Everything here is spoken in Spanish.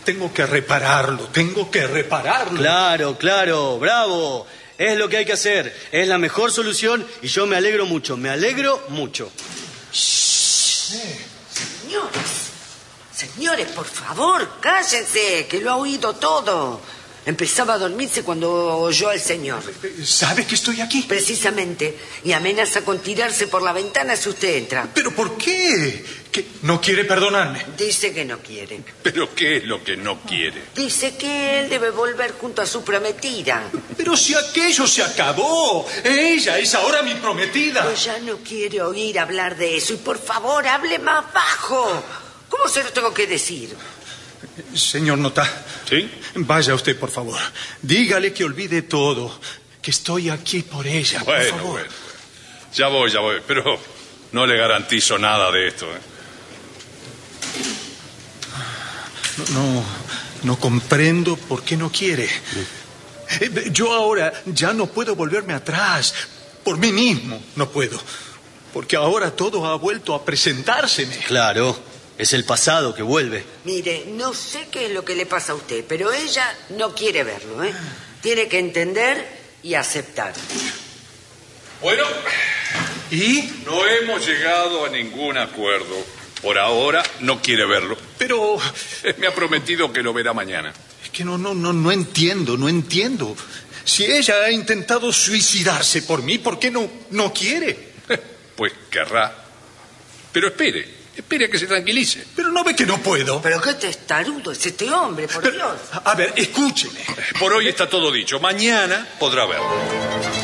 Tengo que repararlo. Claro, bravo. Es lo que hay que hacer. Es la mejor solución y yo me alegro mucho. Señores, por favor, cállense, que lo ha oído todo. Empezaba a dormirse cuando oyó al señor. ¿Sabe que estoy aquí? Precisamente. Y amenaza con tirarse por la ventana si usted entra. ¿Pero por qué? ¿Que no quiere perdonarme? Dice que no quiere. ¿Pero qué es lo que no quiere? Dice que él debe volver junto a su prometida. Pero si aquello se acabó. Ella es ahora mi prometida. Pero ya no quiere oír hablar de eso. Y por favor, hable más bajo. ¿Cómo se lo tengo que decir? Señor Notá. ¿Sí? Vaya usted, por favor. Dígale que olvide todo. Que estoy aquí por ella, por favor. Bueno. Ya voy. Pero no le garantizo nada de esto, ¿eh? No comprendo por qué no quiere. Yo ahora ya no puedo volverme atrás. Por mí mismo no puedo. Porque ahora todo ha vuelto a presentárseme. Claro. Es el pasado que vuelve. Mire, no sé qué es lo que le pasa a usted, pero ella no quiere verlo, ¿eh? Tiene que entender y aceptar. Bueno, ¿y? no hemos llegado a ningún acuerdo. Por ahora no quiere verlo. Pero me ha prometido que lo verá mañana. Es que no entiendo. Si ella ha intentado suicidarse por mí, ¿por qué no quiere? Pues querrá. Pero espere a que se tranquilice. Pero no ve que no puedo. Pero qué testarudo es este hombre, por Dios. A ver, escúcheme. Por hoy está todo dicho. Mañana podrá verlo.